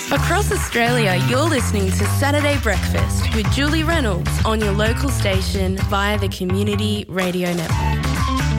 Across Australia, you're listening to Saturday Breakfast with Julie Reynolds on your local station via the Community Radio Network.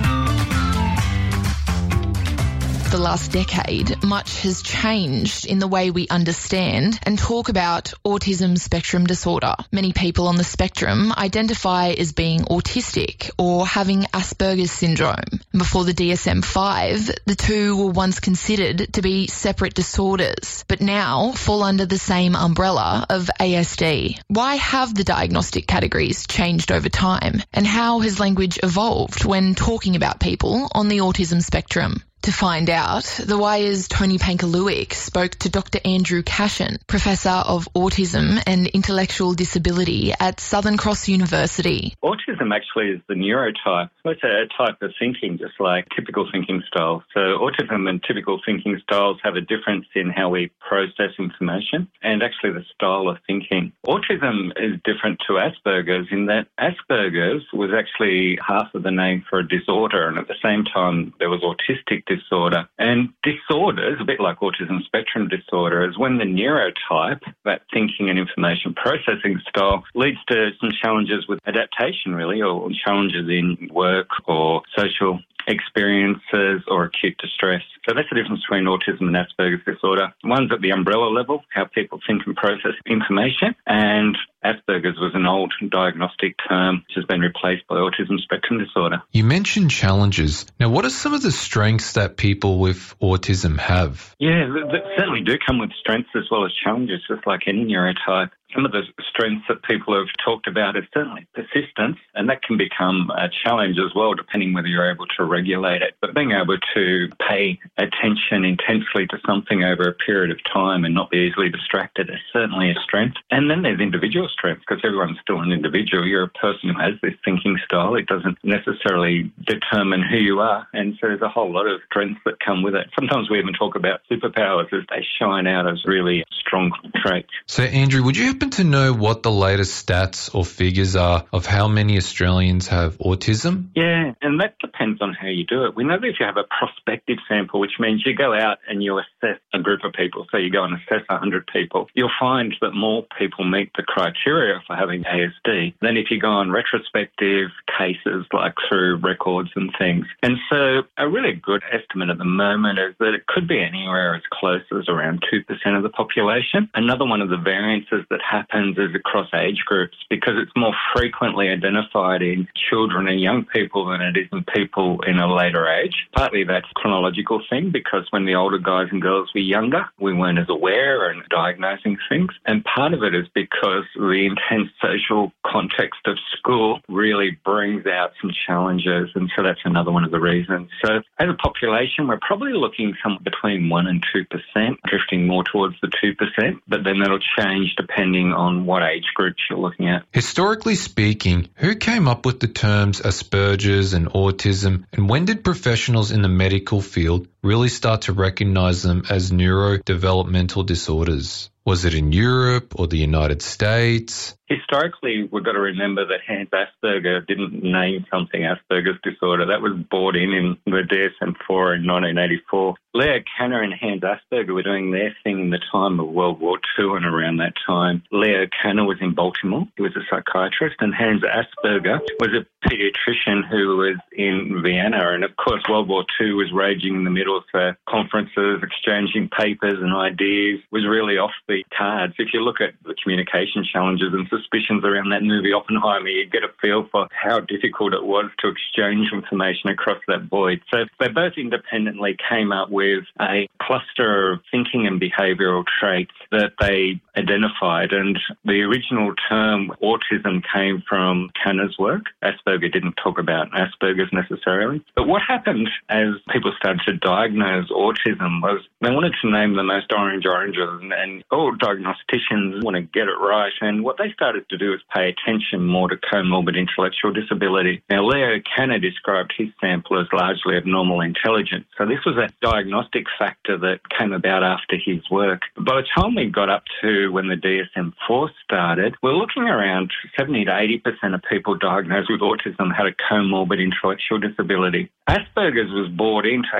The last decade, much has changed in the way we understand and talk about autism spectrum disorder. Many people on the spectrum identify as being autistic or having Asperger's syndrome. Before the DSM-5, the two were once considered to be separate disorders, but now fall under the same umbrella of ASD. Why have the diagnostic categories changed over time? And how has language evolved when talking about people on the autism spectrum? To find out, The Wire's Tony Pankaluik spoke to Dr. Andrew Cashin, Professor of Autism and Intellectual Disability at Southern Cross University. Autism actually is the neurotype. It's a type of thinking, just like typical thinking styles. So autism and typical thinking styles have a difference in how we process information and actually the style of thinking. Autism is different to Asperger's in that Asperger's was actually half of the name for a disorder, and at the same time there was autistic disorder. And disorders, a bit like autism spectrum disorder, is when the neurotype, that thinking and information processing style, leads to some challenges with adaptation, really, or challenges in work or social experiences or acute distress. So that's the difference between autism and Asperger's disorder. One's at the umbrella level, how people think and process information, and Asperger's was an old diagnostic term which has been replaced by autism spectrum disorder. You mentioned challenges. Now, what are some of the strengths that people with autism have? Yeah, they certainly do come with strengths as well as challenges, just like any neurotype. Some of the strengths that people have talked about is certainly persistence, and that can become a challenge as well, depending whether you're able to regulate it. But being able to pay attention intensely to something over a period of time and not be easily distracted is certainly a strength. And then there's individual strengths, because everyone's still an individual. You're a person who has this thinking style. It doesn't necessarily determine who you are, and so there's a whole lot of strengths that come with it. Sometimes we even talk about superpowers as they shine out as really strong traits. So, Andrew, would you happen to know what the latest stats or figures are of how many Australians have autism? Yeah, and that depends on how you do it. We know that if you have a prospective sample, which means you go out and you assess a group of people, so you go and assess 100 people, you'll find that more people meet the criteria for having ASD than if you go on retrospective cases, like through records and things. And so a really good estimate at the moment is that it could be anywhere as close as around 2% of the population. Another one of the variances that happens is across age groups, because it's more frequently identified in children and young people than it is in people in a later age. Partly that's a chronological thing, because when the older guys and girls were younger, we weren't as aware and diagnosing things. And part of it is because the intense social context of school really brings out some challenges, and so that's another one of the reasons. So as a population, we're probably looking somewhere between 1% and 2%, drifting more towards the 2%, but then that'll change depending on what age groups you're looking at. Historically speaking, who came up with the terms Asperger's and autism, and when did professionals in the medical field really start to recognise them as neurodevelopmental disorders? Was it in Europe or the United States? Historically, we've got to remember that Hans Asperger didn't name something Asperger's disorder. That was brought in the DSM-4 in 1984. Leo Kanner and Hans Asperger were doing their thing in the time of World War II and around that time. Leo Kanner was in Baltimore. He was a psychiatrist, and Hans Asperger was a paediatrician who was in Vienna. And, of course, World War II was raging in the middle, so conferences, exchanging papers and ideas was really off the cards. If you look at the communication challenges and suspicions around that movie Oppenheimer, you get a feel for how difficult it was to exchange information across that void. So they both independently came up with a cluster of thinking and behavioural traits that they identified, and the original term autism came from Kanner's work. Asperger didn't talk about Asperger's necessarily. But what happened as people started to diagnose autism was they wanted to name the most oranges, and all diagnosticians want to get it right, and what they started to do is pay attention more to comorbid intellectual disability. Now, Leo Kanner described his sample as largely abnormal intelligence, so this was a diagnostic factor that came about after his work. By the time we got up to when the DSM-4 started, we're looking around 70 to 80% of people diagnosed with autism had a comorbid intellectual disability. Asperger's was brought in to actually allow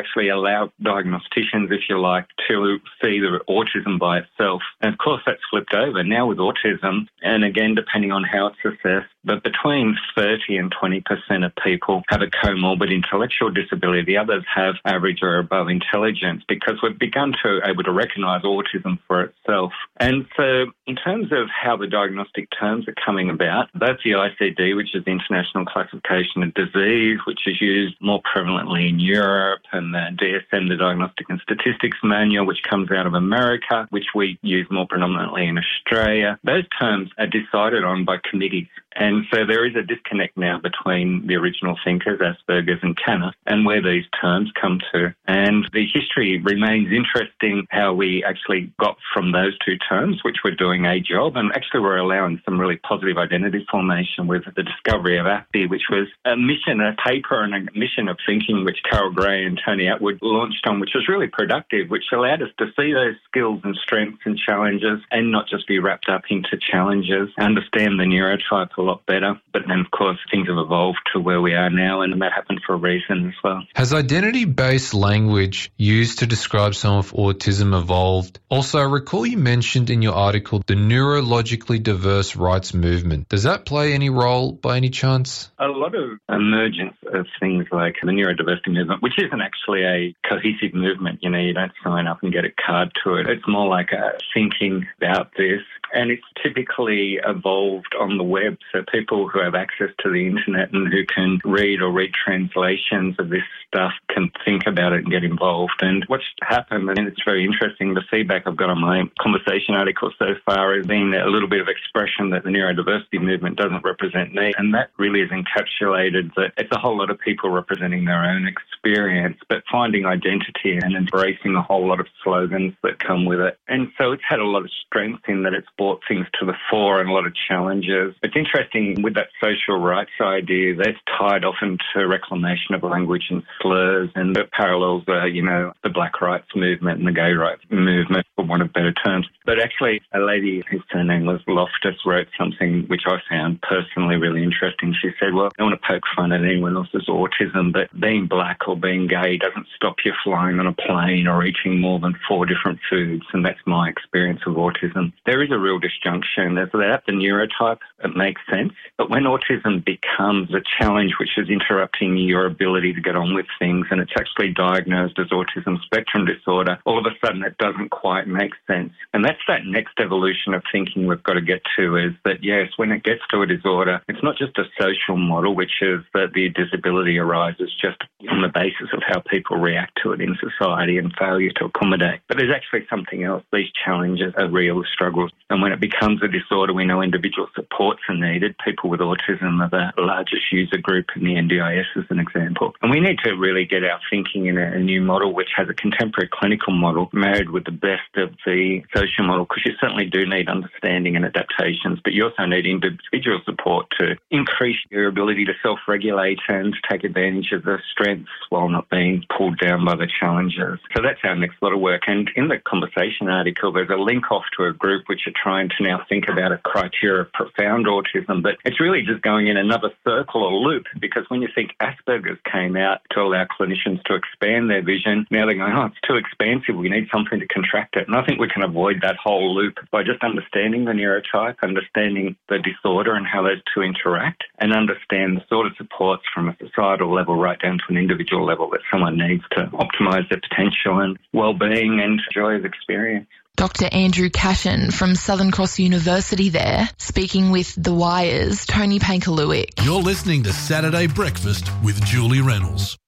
allow diagnosticians, if you like, to see the autism by itself. And of course, that's flipped over now with autism. And again, depending on how it's assessed, but between 30 and 20% of people have a comorbid intellectual disability. The others have average or above intelligence, because we've begun to able to recognise autism for itself. And so in terms of how the diagnostic terms are coming about, that's the ICD, which is the International Classification of Disease, which is used more prevalently in Europe, and the DSM, the Diagnostic and Statistics Manual, which comes out of America, which we use more predominantly in Australia. Those terms are decided on by committees. And so there is a disconnect now between the original thinkers, Asperger's and Kanner, and where these terms come to. And the history remains interesting, how we actually got from those two terms, which were doing a job, and actually we're allowing some really positive identity formation with the discovery of ASPI, which was a mission, a paper and a mission of thinking which Carol Gray and Tony Atwood launched on, which was really productive, which allowed us to see those skills and strengths and challenges and not just be wrapped up into challenges, understand the neurotype a lot better. But then, of course, things have evolved to where we are now, and that happened for a reason as well. Has identity-based language used to describe some of autism evolved? Also, I recall you mentioned in your article the neurologically diverse rights movement. Does that play any role by any chance? A lot of emergence of things like the neurodiversity movement, which isn't actually a cohesive movement. You know, you don't sign up and get a card to it. It's more like a thinking about this. And it's typically evolved on the web, so people who have access to the internet and who can read or read translations of this stuff can think about it and get involved. And what's happened, and it's very interesting, the feedback I've got on my conversation article so far has been a little bit of expression that the neurodiversity movement doesn't represent me, and that really is encapsulated that it's a whole lot of people representing their own experience, but finding identity and embracing a whole lot of slogans that come with it. And so it's had a lot of strength in that it's brought things to the fore and a lot of challenges. It's interesting with that social rights idea, that's tied often to reclamation of language and slurs, and the parallels are, you know, the black rights movement and the gay rights movement, for want of better terms. But actually, a lady whose surname was Loftus wrote something which I found personally really interesting. She said, well, I don't want to poke fun at anyone else's autism, but being black or being gay doesn't stop you flying on a plane or eating more than 4 different foods, and that's my experience of autism. There is a real disjunction. There's that, the neurotype, it makes sense. But when autism becomes a challenge which is interrupting your ability to get on with things, and it's actually diagnosed as autism spectrum disorder, all of a sudden it doesn't quite make sense. And that's that next evolution of thinking we've got to get to, is that, yes, when it gets to a disorder, it's not just a social model, which is that the disability arises just on the basis of how people react to it in society and failure to accommodate. But there's actually something else. These challenges are real struggles. And when it becomes a disorder, we know individual supports are needed. People with autism are the largest user group in the NDIS, as an example. And we need to really get our thinking in a new model which has a contemporary clinical model married with the best of the social model, because you certainly do need understanding and adaptations, but you also need individual support to increase your ability to self-regulate and take advantage of the strengths while not being pulled down by the challenges. So that's our next lot of work. And in the conversation article, there's a link off to a group which are trying to now think about a criteria of profound autism, but it's really just going in another circle or loop, because when you think Asperger's came out to allow clinicians to expand their vision, now they're going, oh, it's too expansive, we need something to contract it. And I think we can avoid that whole loop by just understanding the neurotype, understanding the disorder and how those two interact, and understand the sort of supports from a societal level right down to an individual level that someone needs to optimise their potential and well-being and joy of experience. Dr. Andrew Cashin from Southern Cross University there, speaking with The Wire's Tony Pankaluic. You're listening to Saturday Breakfast with Julie Reynolds.